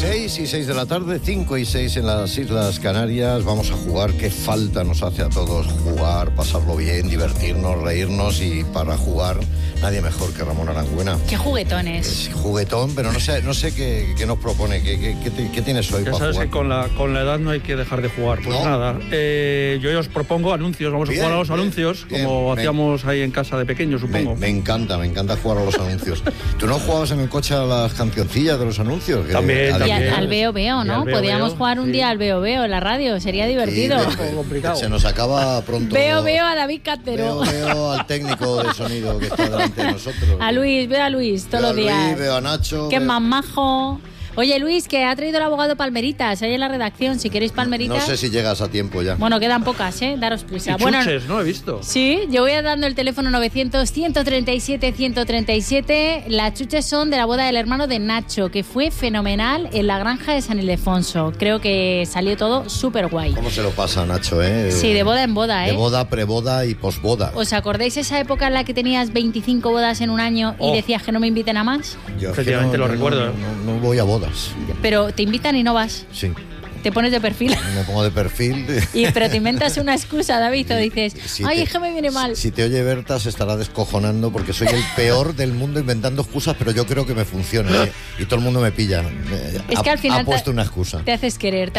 6 y 6 de la tarde, 5 y 6 en las Islas Canarias. Vamos a jugar, qué falta nos hace a todos jugar, pasarlo bien, divertirnos, reírnos, y para jugar nadie mejor que Ramón Arangüena. Qué juguetones. Es juguetón, pero no sé qué nos propone, qué tienes hoy Ya para sabes jugar. que con la edad no hay que dejar de jugar. Pues No. nada, yo os propongo anuncios, vamos a jugar a los anuncios, como hacíamos ahí en casa de pequeños, supongo. Me encanta jugar a los anuncios. ¿Tú no jugabas en el coche a las cancioncillas de los anuncios? También. Y al Veo Veo, ¿no? Podríamos jugar un día al Veo Veo en la radio, sería divertido. Se nos acaba pronto. Veo Veo a David Cantero. Veo al técnico de sonido que está delante de nosotros. Veo a Luis todos los días. Veo a Nacho. Que es más majo. Oye, Luis, que ha traído el abogado Palmeritas ahí en la redacción. Si queréis Palmeritas. No sé si llegas a tiempo ya. Bueno, quedan pocas, daros prisa. Y chuches, no he visto. Sí, yo voy dando el teléfono 900-137-137. Las chuches son de la boda del hermano de Nacho, que fue fenomenal en la granja de San Ildefonso. Creo que salió todo súper guay. ¿Cómo se lo pasa, Nacho, Sí, de boda en boda, De boda, preboda y posboda. ¿Os acordáis esa época en la que tenías 25 bodas en un año y decías que no me inviten a más? Yo efectivamente lo recuerdo. No voy a bodas. Pero te invitan y no vas. Sí. Te pones de perfil. Me pongo de perfil. Pero te inventas una excusa, David, o dices, es que me viene mal. Si te oye Berta se estará descojonando porque soy el peor del mundo inventando excusas, pero yo creo que me funciona, y todo el mundo me pilla. Es que al final ha puesto una excusa. Te haces querer.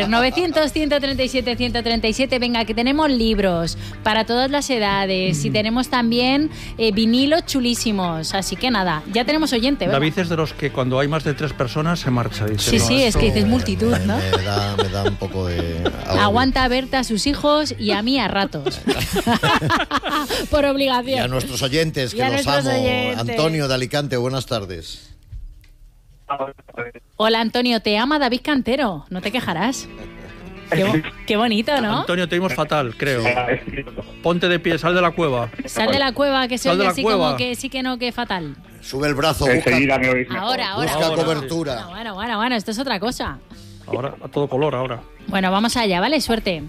900-137-137. Venga, que tenemos libros para todas las edades y tenemos también vinilos chulísimos. Así que nada, ya tenemos oyente, ¿verdad? David es de los que cuando hay más de 3 personas se marcha. Dice, Sí, es que dices multitud, ¿no? Me da un poco de... Aguanta a Berta a sus hijos y a mí a ratos. Por obligación. Y a nuestros oyentes, que los amo. Antonio de Alicante, buenas tardes. Hola, Antonio, te ama David Cantero. No te quejarás. Qué bonito, ¿no? Antonio, te oímos fatal, creo. Ponte de pie, sal de la cueva. Sal de la cueva, que se oye así como que sí, que no, que fatal. Sube el brazo, Ahora. Busca cobertura. Bueno, esto es otra cosa. Ahora, a todo color, ahora. Bueno, vamos allá, ¿vale? Suerte.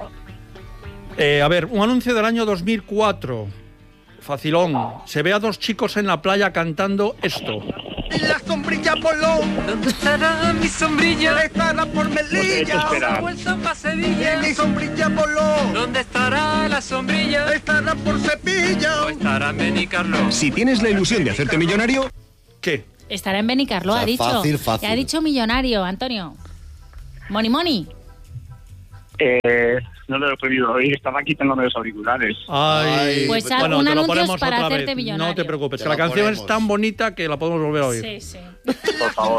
A ver, un anuncio del año 2004. Facilón. Se ve a 2 chicos en la playa cantando esto. La sombrilla Polón. ¿Dónde estará mi sombrilla? Estará por Melilla. Vuelta pa' Sevilla. Mi sombrilla Polón. ¿Dónde estará la sombrilla? Estará por Cepilla. ¿O estará en Benicarló? Si tienes la ilusión de hacerte millonario... ¿Qué? Estará en Benicarló, ha dicho. Fácil. Ha dicho millonario, Antonio. Money. No lo he podido oír, estaba quitándome los auriculares. Ay, pues bueno, un te lo anuncio ponemos para otra hacerte vez. millonario. No te preocupes, Te que la lo canción ponemos. es tan bonita que la podemos volver a oír. Sí. Por favor.